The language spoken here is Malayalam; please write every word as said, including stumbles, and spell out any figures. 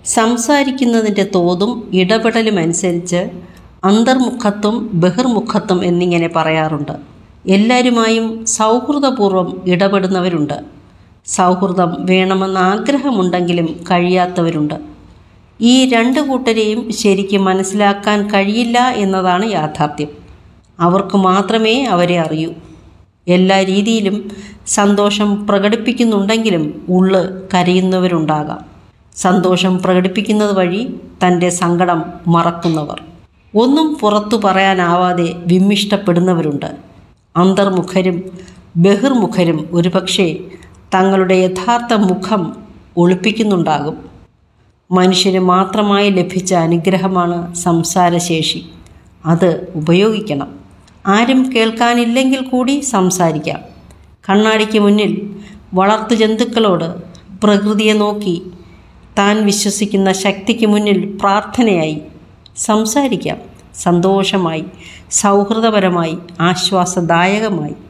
സംസാരിക്കുന്നതിൻ്റെ തോതും ഇടപെടലും അനുസരിച്ച് അന്തർമുഖത്വം ബഹിർമുഖത്വം എന്നിങ്ങനെ പറയാറുണ്ട്. എല്ലാവരുമായും സൗഹൃദപൂർവ്വം ഇടപെടുന്നവരുണ്ട്. സൗഹൃദം വേണമെന്ന ആഗ്രഹമുണ്ടെങ്കിലും കഴിയാത്തവരുണ്ട്. ഈ രണ്ട് കൂട്ടരെയും ശരിക്കും മനസ്സിലാക്കാൻ കഴിയില്ല എന്നതാണ് യാഥാർത്ഥ്യം. അവർക്ക് മാത്രമേ അവരെ അറിയൂ. എല്ലാ രീതിയിലും സന്തോഷം പ്രകടിപ്പിക്കുന്നുണ്ടെങ്കിലും ഉള്ള് കരയുന്നവരുണ്ടാകാം. സന്തോഷം പ്രകടിപ്പിക്കുന്നത് വഴി തൻ്റെ സങ്കടം മറക്കുന്നവർ. ഒന്നും പുറത്തു പറയാനാവാതെ വിമ്മിഷ്ടപ്പെടുന്നവരുണ്ട്. അന്തർമുഖരും ബഹിർമുഖരും ഒരുപക്ഷെ തങ്ങളുടെ യഥാർത്ഥ മുഖം ഒളിപ്പിക്കുന്നുണ്ടാകും. മനുഷ്യന് മാത്രമായി ലഭിച്ച അനുഗ്രഹമാണ് സംസാരശേഷി. അത് ഉപയോഗിക്കണം. ആരും കേൾക്കാനില്ലെങ്കിൽ കൂടി സംസാരിക്കാം. കണ്ണാടിക്ക് മുന്നിൽ വളർത്തു ജന്തുക്കളോട് പ്രകൃതിയെ നോക്കി താൻ വിശ്വസിക്കുന്ന ശക്തിക്ക് മുന്നിൽ പ്രാർത്ഥനയായി സംസാരിക്കാം. സന്തോഷമായി, സൗഹൃദപരമായി, ആശ്വാസദായകമായി.